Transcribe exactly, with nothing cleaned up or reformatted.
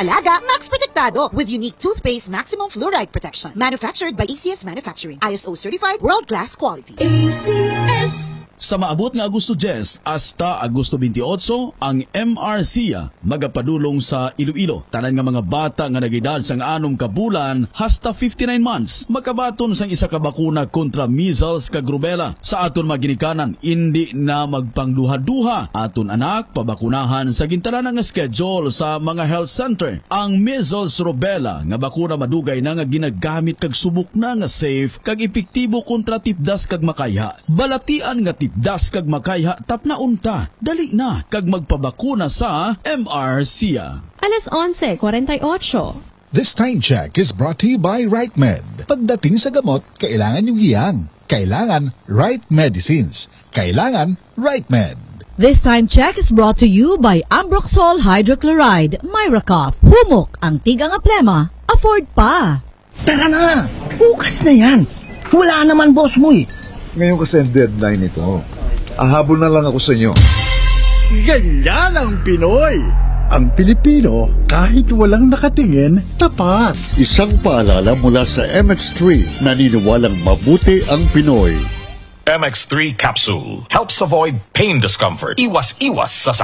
mag-alaga, Max Protektado with unique toothpaste maximum fluoride protection. Manufactured by A C S Manufacturing. I S O certified, world-class quality. A C S. Sa maabot nga Agosto ten hasta Agosto twenty-eight, ang M R C A magapadulong sa Iloilo. Tanan nga mga bata nga nagedad sang anom ka bulan hasta fifty-nine months makabaton sang isa ka bakuna kontra measles kag rubella. Sa aton maginikanan, hindi na magpangduha-duha. Aton anak pabakunahan sa gintanan nga schedule sa mga health center. Ang measles rubella nga bakuna madugay na nga ginagamit kag subok na nga safe kag epektibo kontra tipdas kag makaya. Balatian nga tipdas kag makaya tapna unta. Dali na kag magpabakuna sa M R C A. alas onse kuwarenta-y-otso. This time check is brought to you by RightMed. Pagdating sa gamot, kailangan yung hiyang. Kailangan Right Medicines. Kailangan RightMed. This time check is brought to you by Ambroxol Hydrochloride, Myracough. Humok ang tigang aplema. Afford pa. Tara na! Bukas na yan! Wala naman boss mo eh. Ngayon kasi ang deadline ito. Ahabol na lang ako sa inyo. Ganyan ang Pinoy! Ang Pilipino, kahit walang nakatingin, tapat. Isang paalala mula sa M X three, naniniwalang mabuti ang Pinoy. M X three Capsule helps avoid pain discomfort. Iwas-iwas sa